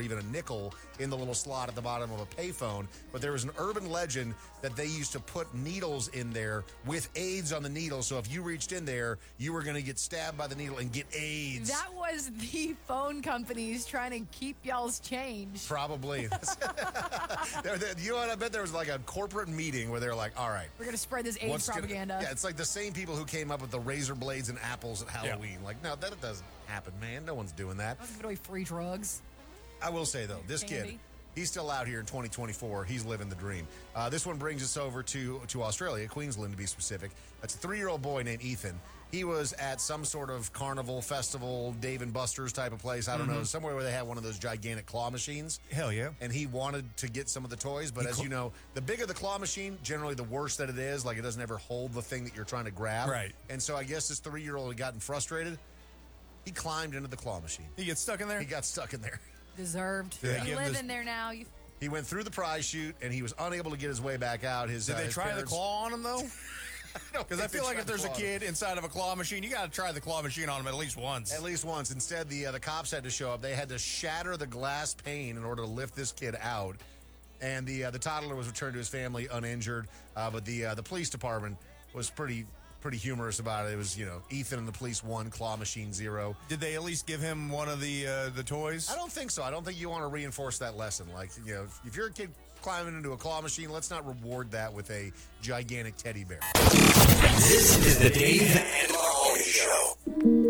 even a nickel in the little slot at the bottom of a payphone. But there was an urban legend that they used to put needles in there with AIDS on the needle. So if you reached in there, you were going to get stabbed by the needle and get AIDS. That was the phone companies trying to keep y'all's change. Probably. You know what? I bet there was like a corporate meeting where they're like, all right. We're going to spread this AIDS propaganda. Yeah, it's like the same people who came up with the razor blades and apples at Halloween. Yeah. Like, no, that doesn't happen, man. No one's doing that. Let's give away free drugs. I will say, though, this kid, he's still out here in 2024. He's living the dream. This one brings us over to Australia, Queensland to be specific. That's a 3-year-old boy named Ethan. He was at some sort of carnival, festival, Dave & Buster's type of place. I don't know, somewhere where they have one of those gigantic claw machines. Hell yeah. And he wanted to get some of the toys. But as you know, the bigger the claw machine, generally the worse that it is. Like, it doesn't ever hold the thing that you're trying to grab. Right. And so I guess this 3-year-old had gotten frustrated. He climbed into the claw machine. He gets stuck in there? He got stuck in there. Deserved. Yeah. You live in there now. He went through the prize chute, and he was unable to get his way back out. Did they try the claw on him, though? Because I feel like if there's a kid inside of a claw machine, you got to try the claw machine on him at least once. At least once. Instead, the cops had to show up. They had to shatter the glass pane in order to lift this kid out. And the toddler was returned to his family uninjured. But the police department was pretty humorous about it. It was, Ethan and the police 1, claw machine 0. Did they at least give him one of the toys? I don't think so. I don't think you want to reinforce that lesson. Like, if you're a kid climbing into a claw machine, let's not reward that with a gigantic teddy bear. This is the Dave and Mahoney Show.